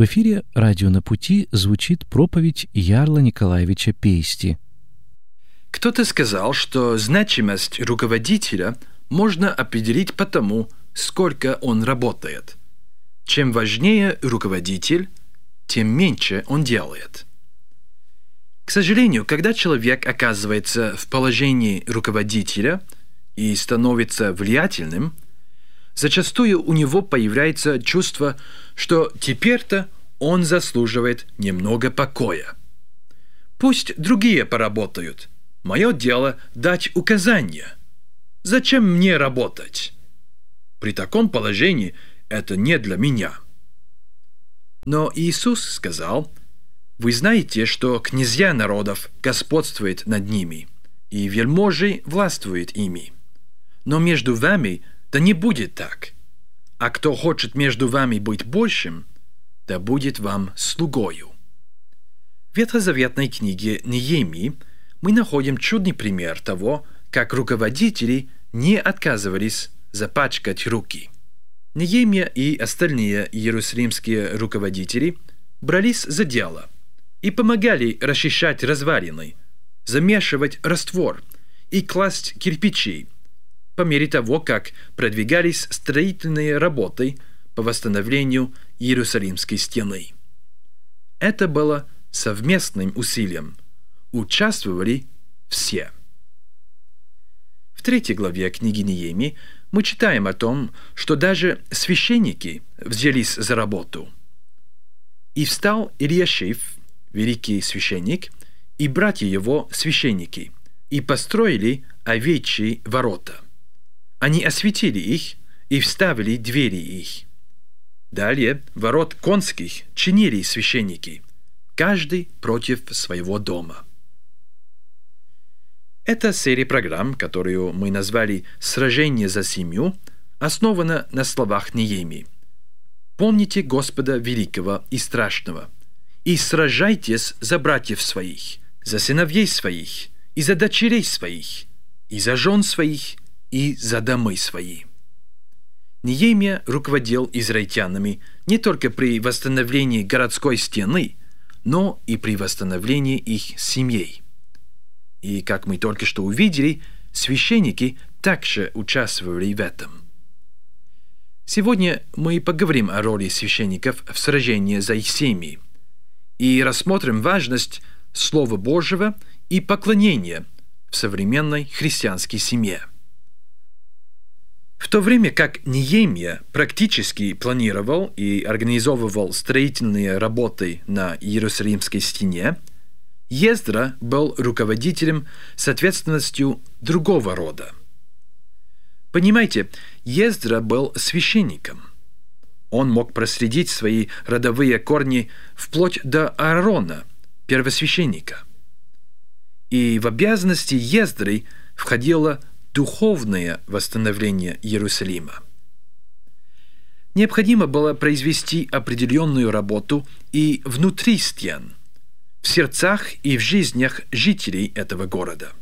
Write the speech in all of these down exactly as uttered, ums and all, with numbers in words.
В эфире «Радио на пути» звучит проповедь Ярла Николаевича Пейсти. Кто-то сказал, что значимость руководителя можно определить по тому, сколько он работает. Чем важнее руководитель, тем меньше он делает. К сожалению, когда человек оказывается в положении руководителя и становится влиятельным, зачастую у него появляется чувство, что теперь-то он заслуживает немного покоя. Пусть другие поработают. Мое дело дать указания. Зачем мне работать? При таком положении это не для меня. Но Иисус сказал: «Вы знаете, что князья народов господствуют над ними, и вельможи властвуют ими. Но между вами да не будет так. А кто хочет между вами быть большим, да будет вам слугою». В ветхозаветной книге Неемии мы находим чудный пример того, как руководители не отказывались запачкать руки. Неемия и остальные иерусалимские руководители брались за дело и помогали расчищать развалины, замешивать раствор и класть кирпичи, по мере того, как продвигались строительные работы по восстановлению Иерусалимской стены. Это было совместным усилием. Участвовали все. В третьей главе книги Неемии мы читаем о том, что даже священники взялись за работу. «И встал Элиашив, великий священник, и братья его священники, и построили овечьи ворота. Они осветили их и вставили двери их. Далее ворот конских чинили священники, каждый против своего дома». Эта серия программ, которую мы назвали «Сражение за семью», основана на словах Неемии: «Помните Господа великого и страшного, и сражайтесь за братьев своих, за сыновей своих, и за дочерей своих, и за жен своих, и за домы свои». Неемия руководил израильтянами не только при восстановлении городской стены, но и при восстановлении их семей. И, как мы только что увидели, священники также участвовали в этом. Сегодня мы поговорим о роли священников в сражении за их семьи и рассмотрим важность Слова Божьего и поклонения в современной христианской семье. В то время как Неемия практически планировал и организовывал строительные работы на Иерусалимской стене, Ездра был руководителем с ответственностью другого рода. Понимаете, Ездра был священником. Он мог проследить свои родовые корни вплоть до Аарона, первосвященника. И в обязанности Ездры входило духовное восстановление Иерусалима. Необходимо было произвести определенную работу и внутри стен, в сердцах и в жизнях жителей этого города.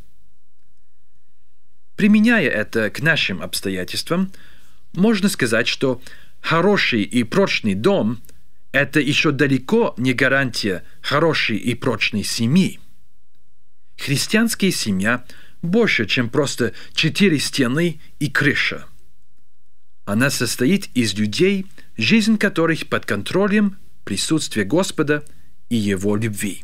Применяя это к нашим обстоятельствам, можно сказать, что хороший и прочный дом – это еще далеко не гарантия хорошей и прочной семьи. Христианская семья больше, чем просто четыре стены и крыша. Она состоит из людей, жизнь которых под контролем присутствия Господа и Его любви.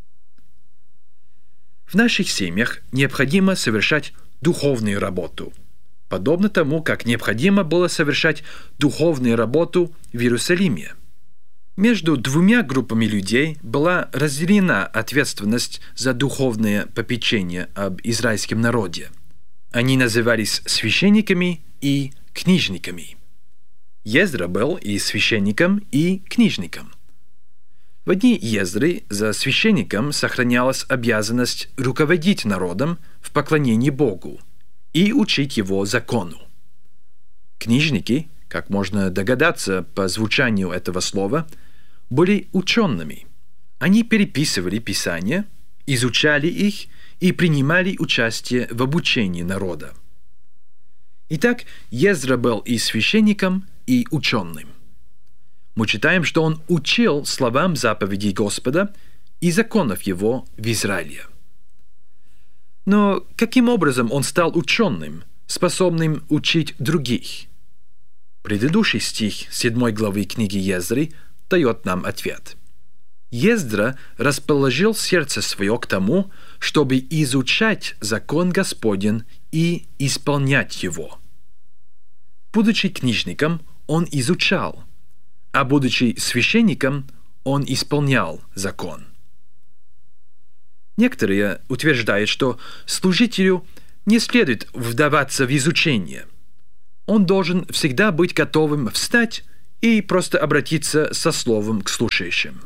В наших семьях необходимо совершать духовную работу, подобно тому, как необходимо было совершать духовную работу в Иерусалиме. Между двумя группами людей была разделена ответственность за духовное попечение об израильском народе. Они назывались священниками и книжниками. Ездра был и священником, и книжником. В дни Ездры за священником сохранялась обязанность руководить народом в поклонении Богу и учить его закону. Книжники, как можно догадаться по звучанию этого слова, были учеными. Они переписывали Писания, изучали их и принимали участие в обучении народа. Итак, Ездра был и священником, и ученым. мы читаем, что он учил словам заповедей Господа и законов Его в Израиле. Но каким образом он стал ученым, способным учить других? Предыдущий стих седьмой главы книги Ездры дает нам ответ. Ездра расположил сердце свое к тому, чтобы изучать закон Господень и исполнять его. Будучи книжником, он изучал, а будучи священником, он исполнял закон. Некоторые утверждают, что служителю не следует вдаваться в изучение. Он должен всегда быть готовым встать и просто обратиться со словом к слушающим.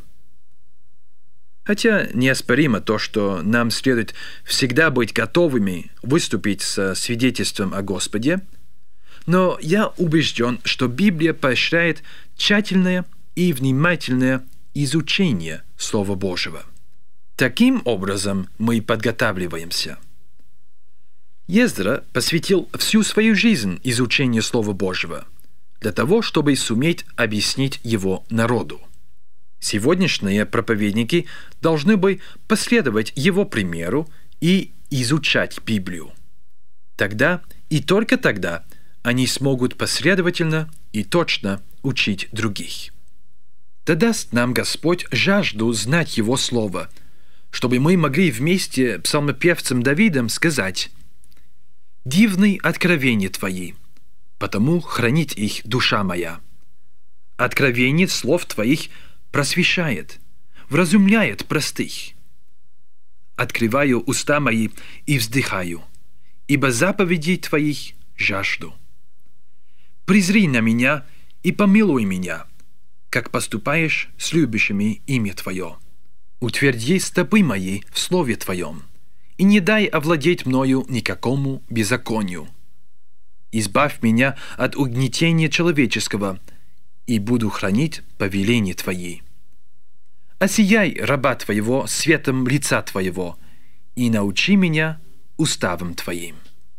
Хотя неоспоримо то, что нам следует всегда быть готовыми выступить со свидетельством о Господе, но я убежден, что Библия поощряет тщательное и внимательное изучение Слова Божьего. Таким образом мы подготавливаемся. Ездра посвятил всю свою жизнь изучению Слова Божьего для того, чтобы суметь объяснить его народу. Сегодняшние проповедники должны бы последовать его примеру и изучать Библию. Тогда и только тогда они смогут последовательно и точно учить других. Да даст нам Господь жажду знать Его Слово, чтобы мы могли вместе с псалмопевцем Давидом сказать: «Дивны откровения Твои, потому хранит их душа моя. Откровение слов Твоих просвещает, вразумляет простых. Открываю уста мои и вздыхаю, ибо заповедей Твоих жажду. Презри на меня и помилуй меня, как поступаешь с любящими имя Твое. Утверди стопы мои в слове Твоем, и не дай овладеть мною никакому беззаконию. Избавь меня от угнетения человеческого, и буду хранить повеления Твои. Осияй раба Твоего светом лица Твоего, и научи меня уставам Твоим».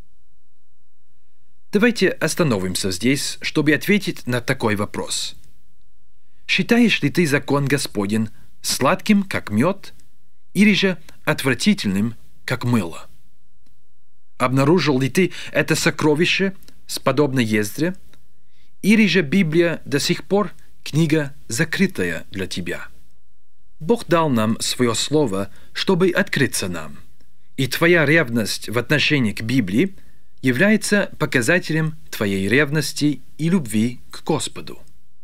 Давайте остановимся здесь, чтобы ответить на такой вопрос. Считаешь ли ты закон Господень сладким, как мед, или же отвратительным, как мыло? Обнаружил ли ты это сокровище, подобно Ездре, или же Библия до сих пор книга закрытая для тебя? Бог дал нам свое слово, чтобы открыться нам, и твоя ревность в отношении к Библии является показателем твоей ревности и любви к Господу.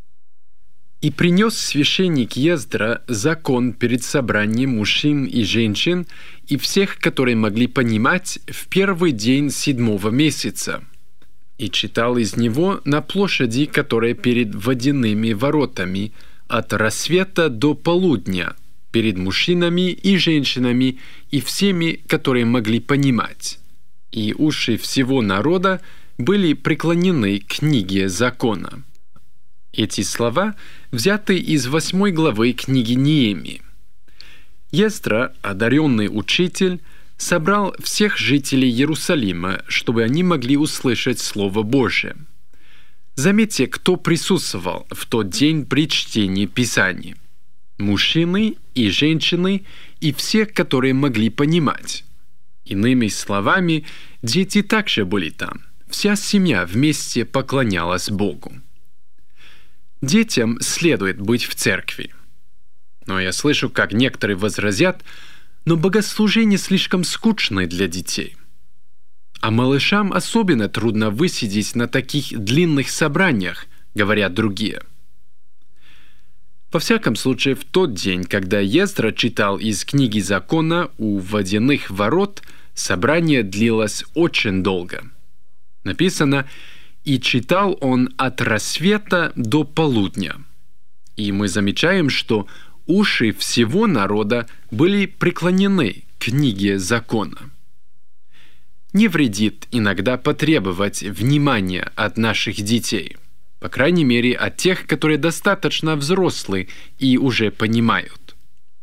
«И принес священник Ездра закон перед собранием мужчин и женщин и всех, которые могли понимать, в первый день седьмого месяца, и читал из него на площади, которая перед водяными воротами, от рассвета до полудня, перед мужчинами и женщинами и всеми, которые могли понимать. И уши всего народа были преклонены к книге закона». Эти слова взяты из восьмой главы книги Неемии. Ездра, одаренный учитель, собрал всех жителей Иерусалима, чтобы они могли услышать Слово Божие. Заметьте, кто присутствовал в тот день при чтении Писаний. Мужчины и женщины и все, которые могли понимать. Иными словами, дети также были там. Вся семья вместе поклонялась Богу. Детям следует быть в церкви. Но я слышу, как некоторые возразят: но богослужение слишком скучное для детей. А малышам особенно трудно высидеть на таких длинных собраниях, говорят другие. Во всяком случае, в тот день, когда Ездра читал из книги закона у водяных ворот, собрание длилось очень долго. Написано: «И читал он от рассвета до полудня». И мы замечаем, что уши всего народа были преклонены к книге закона. Не вредит иногда потребовать внимания от наших детей, по крайней мере от тех, которые достаточно взрослые и уже понимают.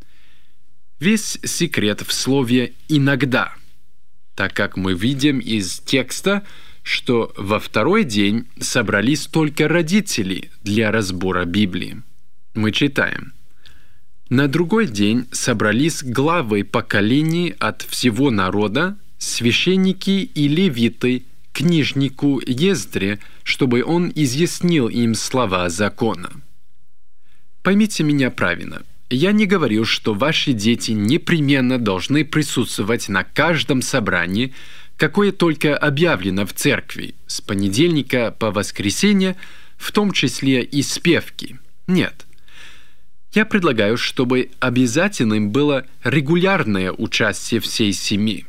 Весь секрет в слове «иногда», так как мы видим из текста, что во второй день собрались только родители для разбора Библии. Мы читаем. На другой день собрались главы поколений от всего народа, священники и левиты, книжнику Ездре, чтобы он изъяснил им слова закона. Поймите меня правильно. Я не говорю, что ваши дети непременно должны присутствовать на каждом собрании, какое только объявлено в церкви, с понедельника по воскресенье, в том числе и спевки. Нет. Я предлагаю, чтобы обязательным было регулярное участие всей семьи.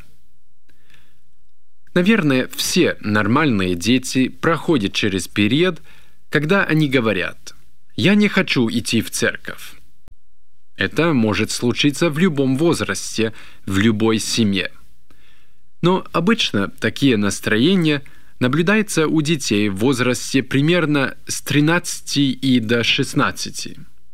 Наверное, все нормальные дети проходят через период, когда они говорят: «Я не хочу идти в церковь». Это может случиться в любом возрасте, в любой семье. Но обычно такие настроения наблюдаются у детей в возрасте примерно с тринадцати и до шестнадцати.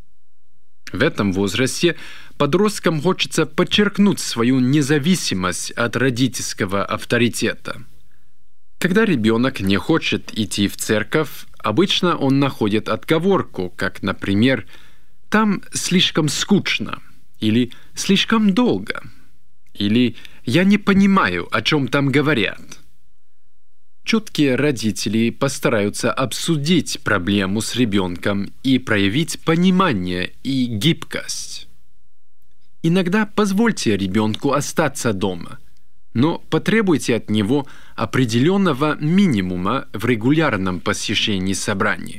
В этом возрасте подросткам хочется подчеркнуть свою независимость от родительского авторитета. Когда ребенок не хочет идти в церковь, обычно он находит отговорку, как, например, «там слишком скучно» или «слишком долго» или «я не понимаю, о чем там говорят». Чуткие родители постараются обсудить проблему с ребенком и проявить понимание и гибкость. Иногда позвольте ребенку остаться дома, но потребуйте от него определенного минимума в регулярном посещении собраний.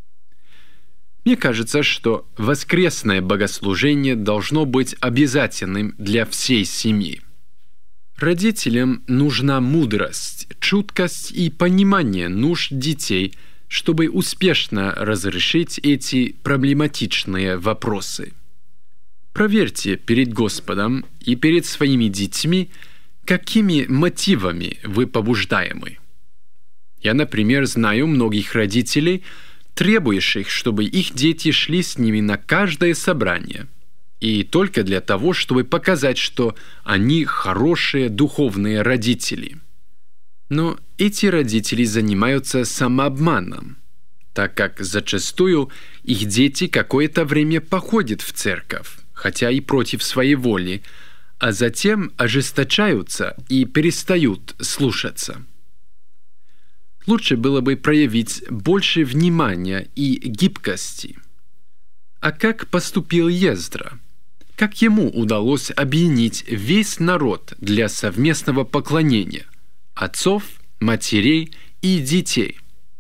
Мне кажется, что воскресное богослужение должно быть обязательным для всей семьи. Родителям нужна мудрость, чуткость и понимание нужд детей, чтобы успешно разрешить эти проблематичные вопросы. Проверьте перед Господом и перед своими детьми, какими мотивами вы побуждаемы. Я, например, знаю многих родителей, требующих, чтобы их дети шли с ними на каждое собрание, и только для того, чтобы показать, что они хорошие духовные родители. Но эти родители занимаются самообманом, так как зачастую их дети какое-то время походят в церковь, хотя и против своей воли, а затем ожесточаются и перестают слушаться. Лучше было бы проявить больше внимания и гибкости. А как поступил Ездра? Как ему удалось объединить весь народ для совместного поклонения – отцов, матерей и детей?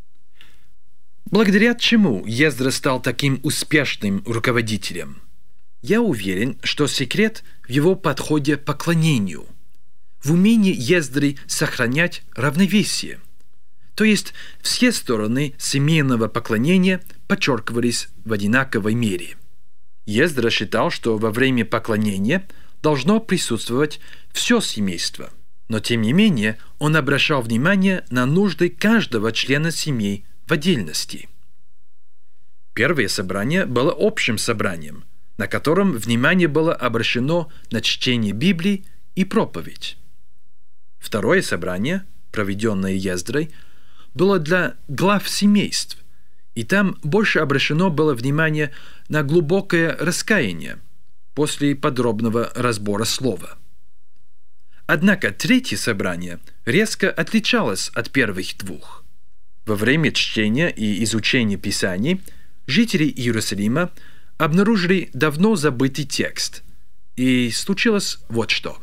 Благодаря чему Ездра стал таким успешным руководителем? Я уверен, что секрет в его подходе к поклонению, в умении Ездры сохранять равновесие. То есть все стороны семейного поклонения подчеркивались в одинаковой мере. Ездра считал, что во время поклонения должно присутствовать все семейство, но тем не менее он обращал внимание на нужды каждого члена семьи в отдельности. Первое собрание было общим собранием, на котором внимание было обращено на чтение Библии и проповедь. Второе собрание, проведенное Ездрой, было для глав семейств, и там больше обращено было внимание на глубокое раскаяние после подробного разбора слова. Однако третье собрание резко отличалось от первых двух. Во время чтения и изучения Писаний жители Иерусалима обнаружили давно забытый текст, и случилось вот что.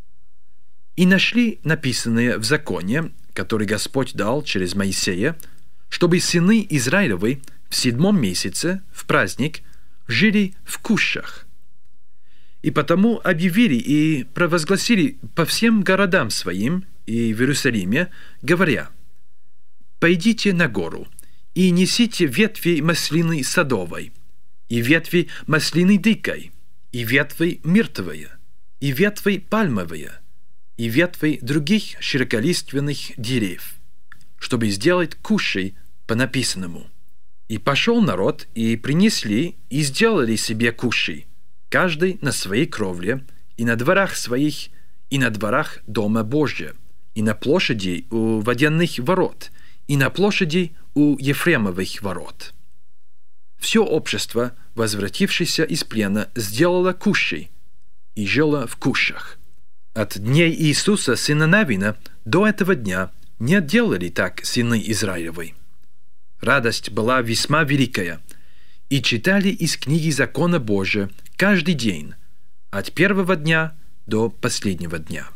«И нашли написанное в законе, который Господь дал через Моисея, чтобы сыны Израилевы в седьмом месяце, в праздник, жили в кущах. И потому объявили и провозгласили по всем городам своим и в Иерусалиме, говоря: «Пойдите на гору и несите ветви маслины садовой, и ветви маслины дикой, и ветви миртовые, и ветви пальмовые, и ветви других широколиственных дерев, чтобы сделать кущей по написанному». И пошел народ, и принесли, и сделали себе кущей, каждый на своей кровле, и на дворах своих, и на дворах Дома Божия, и на площади у водяных ворот, и на площади у Ефремовых ворот. Все общество, возвратившееся из плена, сделало кущей и жило в кущах. От дней Иисуса, сына Навина, до этого дня не делали так сыны Израилевы. Радость была весьма великая, и читали из книги закона Божия каждый день, от первого дня до последнего дня.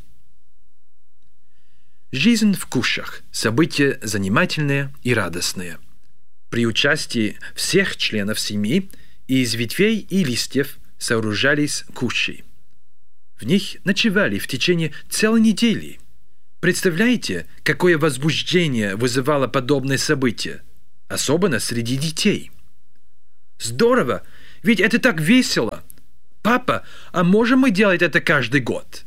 Жизнь в кущах – событие занимательное и радостное. При участии всех членов семьи из ветвей и листьев сооружались кущи. В них ночевали в течение целой недели. Представляете, какое возбуждение вызывало подобное событие, особенно среди детей? Здорово, ведь это так весело. Папа, а можем мы делать это каждый год?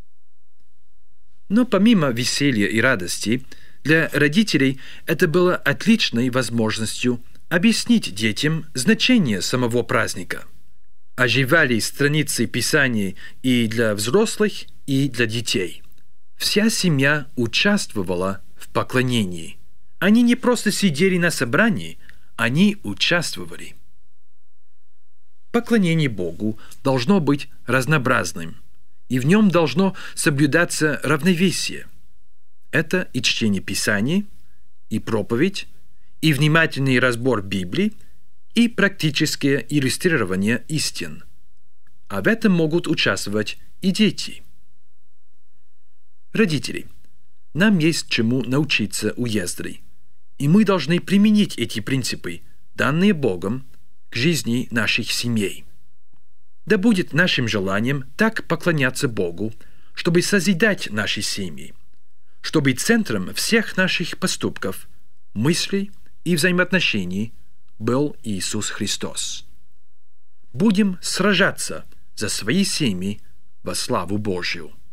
Но помимо веселья и радости, для родителей это было отличной возможностью объяснить детям значение самого праздника. Оживали страницы Писаний и для взрослых, и для детей. Вся семья участвовала в поклонении. Они не просто сидели на собрании, они участвовали. Поклонение Богу должно быть разнообразным, и в нем должно соблюдаться равновесие. Это и чтение Писаний, и проповедь, и внимательный разбор Библии, и практическое иллюстрирование истин. А в этом могут участвовать и дети. Родители, нам есть чему научиться у Ездры, и мы должны применить эти принципы, данные Богом, к жизни наших семей. Да будет нашим желанием так поклоняться Богу, чтобы созидать наши семьи, чтобы центром всех наших поступков, мыслей и взаимоотношений был Иисус Христос. Будем сражаться за свои семьи во славу Божью.